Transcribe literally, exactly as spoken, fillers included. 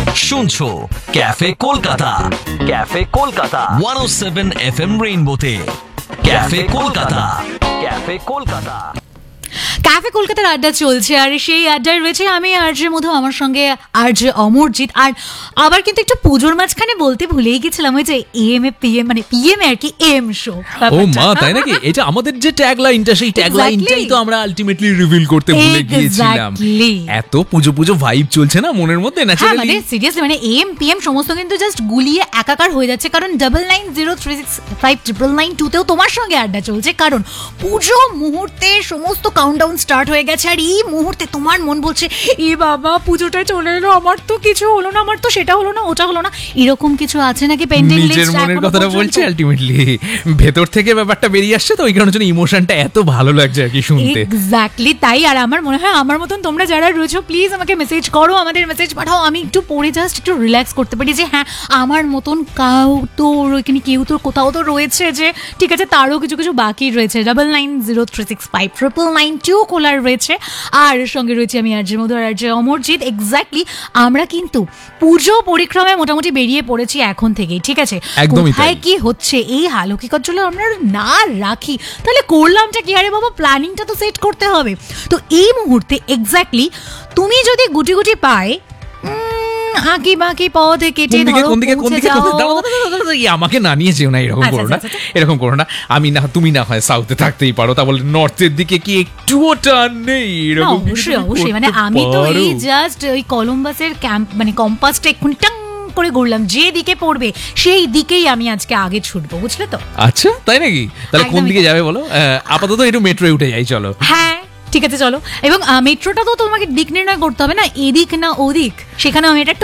শুনছো cafe Kolkata, cafe Kolkata একশো সাত F M রেইনবোতে। Cafe Kolkata, cafe Kolkata, cafe কলকাতার আড্ডা চলছে, আর সেই আড্ডায় রয়েছে আমি আরজে মধু, আমার সঙ্গে আরজে অমরজিৎ। আর আবার কিন্তু একটু পুজোর মাঝখানে বলতে ভুলেই গেছিলাম, ওই যে এম এ পিএম মানে পিএম আর কি এম শো। ও মা, তাই নাকি? এটা আমাদের যে ট্যাগ লাইনটা, সেই ট্যাগ লাইনটাই তো আমরা আলটিমেটলি রিভিল করতে ভুলে গিয়েছিলাম। এত পুজো পুজো ভাইব চলছে না মনের মধ্যে ন্যাচারালি। মানে সিরিয়াসলি মানে এম পিএম সমস্ত কিন্তু জাস্ট গুলিয়ে একাকার হয়ে যাচ্ছে, কারণ double nine zero three six five triple nine টুতেও তোমার সঙ্গে আড্ডা চলছে, কারণ পুজো মুহূর্তে সমস্ত কাউন্টডাউন স্টার্ট হয়ে গেছে। আর এই মুহূর্তে তোমার মন বলছে এ বাবা পুজোটা চলে এলো, আমার তো কিছু হলো না, আমার তো সেটা হলো না, ওটা হলো না, এরকম কিছু আছে নাকি পেন্ডিং লিস্ট? নিজের মনের কথাটা বলছে আলটিমেটলি, ভেতর থেকে ব্যাপারটা বেরিয়ে আসছে, তো ওই কারণে জন্য ইমোশনটা এত ভালো লাগছে আর কি শুনতে। এক্স্যাক্টলি তাই। আর আমার মনে হয় আমার মতন তোমরা যারা রয়েছো প্লিজ আমাকে মেসেজ করো, আমাদের মেসেজ পাঠাও, আমি একটু পড়ে জাস্ট একটু রিল্যাক্স করতে পারি যে হ্যাঁ আমার মতন কাউ তো এখানে কেউ তো কোথাও তো রয়েছে যে ঠিক আছে তারও কিছু কিছু বাকি রয়েছে। Double nine zero three six five triple nine two খোলার রয়েছে, আর সঙ্গে রয়েছে আমি আরজে মধু আর আরজে অমরজিৎ। এক্স্যাক্টলি আমরা কিন্তু পুজো পরিক্রমায় মোটামুটি বেরিয়ে পড়েছি এখন থেকেই, ঠিক আছে? কোথায় কি হচ্ছে এই হালকিকত যদি আমরা না রাখি তাহলে করলামটা কি? আরে বাবা প্ল্যানিংটা তো সেট করতে হবে। তো এই মুহূর্তে এক্স্যাক্টলি তুমি যদি গুটি গুটি পায় আঁকি বাঁকি পথে কেটে আমাকে না নিয়ে যেও না, এরকম করো না, এরকম করো না। আমি না, তুমি না হয় সাউথে থাকতেই পারো, তা বলে নর্থের দিকে কি একটুও টান নেই? অবশ্যই অবশ্যই, মানে আমি তো এই জাস্ট ওই কলম্বাসের ক্যাম্প মানে কম্পাসটা এক্ষুনি টাং করে ঘুরলাম, যে দিকে পড়বে সেই দিকেই আমি আজকে আগে ছুটবো, বুঝলে তো? আচ্ছা তাই নাকি? তাহলে কোন দিকে যাবে বলো? আপাতত একটু মেট্রোয় উঠে যাই, চলো। হ্যাঁ ঠিক আছে চলো। এবং মেট্রোটা তো তোমাকে দিক নির্ণয় করতে হবে না, এদিক না ওদিক, সেখানে আমি এটা